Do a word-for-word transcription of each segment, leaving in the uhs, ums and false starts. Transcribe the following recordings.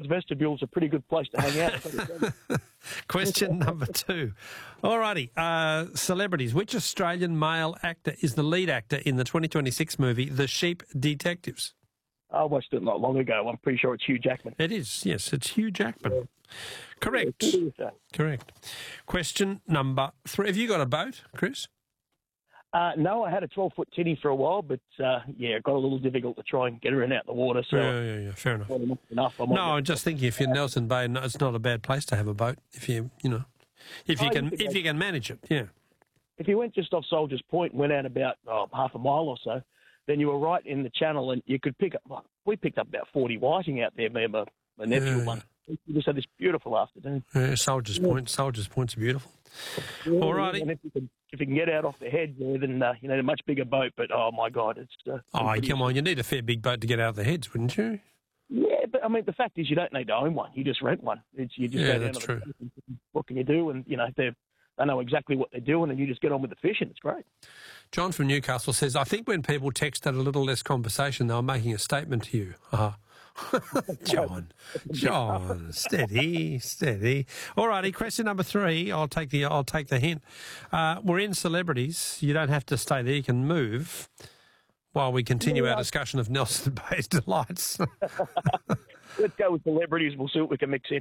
vestibule is a pretty good place to hang out. Question number two. All righty. Uh, celebrities. Which Australian male actor is the lead actor in the twenty twenty-six movie The Sheep Detectives? I watched it not long ago. I'm pretty sure it's Hugh Jackman. It is, yes. It's Hugh Jackman. Yeah. Correct. Yeah, Correct. Question number three. Have you got a boat, Chris? Uh, no, I had a twelve-foot titty for a while, but, uh, yeah, it got a little difficult to try and get her in out the water. So yeah, yeah, yeah, fair enough. Enough, enough. No, I'm just thinking if you're Nelson Bay, it's not a bad place to have a boat if you, you know, if you oh, can, you if you can manage it, yeah. If you went just off Soldiers Point and went out about oh, half a mile or so, then you were right in the channel and you could pick up, well, we picked up about forty whiting out there, me and my, my nephew. Yeah. One. We just had this beautiful afternoon. Yeah, Soldiers yeah. Point, Soldiers Point's beautiful. Yeah, all righty. And if you can, if you can get out off the head there, then uh, you need a much bigger boat. But oh my God, it's uh, oh pretty... come on, you need a fair big boat to get out of the heads, wouldn't you? Yeah, but I mean the fact is you don't need to own one. You just rent one. It's you just yeah, go down that's to true. The what can you do? And you know they they know exactly what they're doing, and you just get on with the fishing. It's great. John from Newcastle says, I think when people texted a little less conversation, they were making a statement to you. Uh-huh. John, John, steady, steady. All righty, question number three. I'll take the I'll take the hint. Uh, we're in celebrities. You don't have to stay there. You can move while we continue yeah. our discussion of Nelson Bay's delights. Let's go with celebrities. We'll see what we can mix in.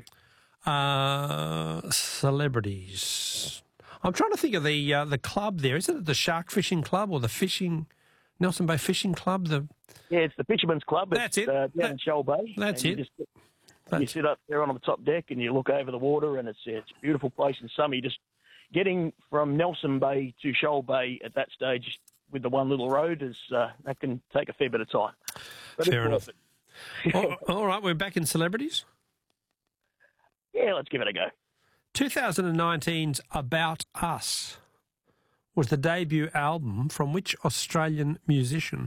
Uh, celebrities. I'm trying to think of the uh, the club there. Isn't it the Shark Fishing Club or the Fishing Nelson Bay Fishing Club? The yeah, it's the Fisherman's Club. That's it's, it. Uh, down that, in Shoal Bay. That's you it. Just, that's you sit up there on the top deck and you look over the water, and it's it's a beautiful place in summer. You just getting from Nelson Bay to Shoal Bay at that stage with the one little road is uh, that can take a fair bit of time. But fair enough. all, all right, we're back in celebrities. Yeah, let's give it a go. twenty nineteen's About Us was the debut album from which Australian musician?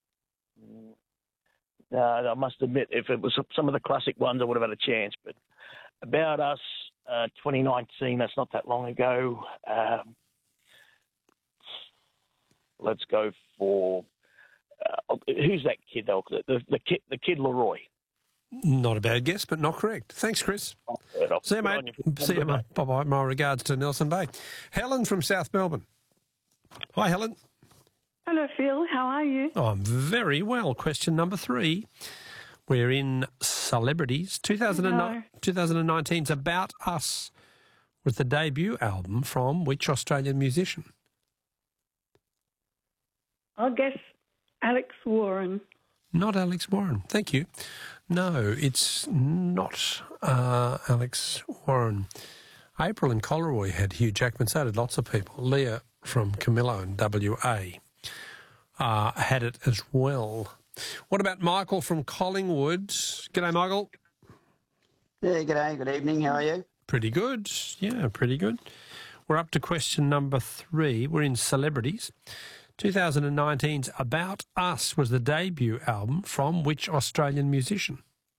Uh, I must admit, if it was some of the classic ones, I would have had a chance. But About Us, uh, twenty nineteen, that's not that long ago. Um, let's go for... Uh, who's that kid, though? The, the, the, kid, the kid Leroy. Not a bad guess, but not correct. Thanks, Chris. Oh, See you, mate. See you, mate. Bye-bye. My regards to Nelson Bay. Helen from South Melbourne. Hi, Helen. Hello, Phil. How are you? Oh, I'm very well. Question number three. We're in celebrities. two thousand nine, twenty nineteen's About Us was the debut album from which Australian musician? I'll guess Alex Warren. Not Alex Warren. Thank you. No, it's not uh, Alex Warren. April in Coleroy had Hugh Jackman. So did lots of people. Leah from Camillo in W A uh, had it as well. What about Michael from Collingwood? G'day, Michael. Yeah, g'day. Good evening. How are you? Pretty good. Yeah, pretty good. We're up to question number three. We're in celebrities. twenty nineteen's About Us was the debut album from which Australian musician?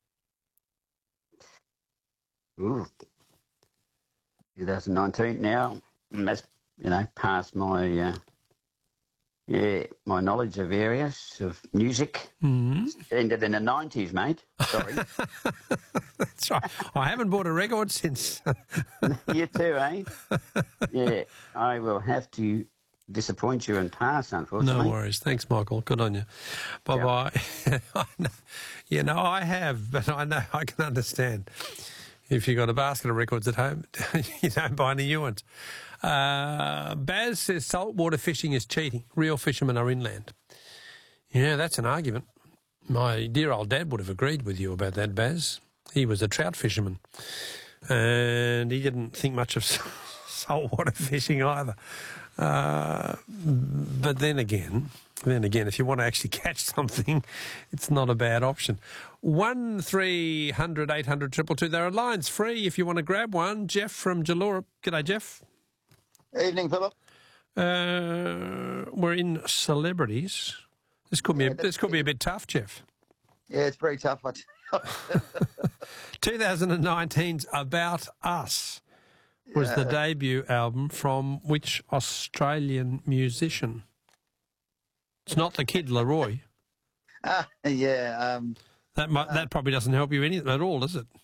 Ooh. twenty nineteen now. That's, you know, past my, uh, yeah, my knowledge of areas of music. Mm-hmm. Ended in the nineties, mate. Sorry. That's right. I haven't bought a record since. You too, eh? Yeah, I will have to disappoint you and pass, unfortunately. No worries. Thanks, Michael. Good on you. Bye-bye. Yeah. You know, I have, but I know I can understand. If you've got a basket of records at home, you don't buy any new ones. Uh, Baz says saltwater fishing is cheating. Real fishermen are inland. Yeah, that's an argument. My dear old dad would have agreed with you about that, Baz. He was a trout fisherman, and he didn't think much of saltwater fishing either. Uh, but then again, then again, if you want to actually catch something, it's not a bad option. One three hundred eight hundred triple two. There are lines free if you want to grab one. Jeff from Jalora. G'day, Jeff. Evening, Philip. Uh, we're in celebrities. This could be Yeah, a, this could be a bit tough, Jeff. Yeah, it's pretty tough. twenty nineteen's About Us was Yeah. the debut album from which Australian musician? It's not the Kid Leroy. Ah, yeah. Um, That might, that probably doesn't help you any at all, does it?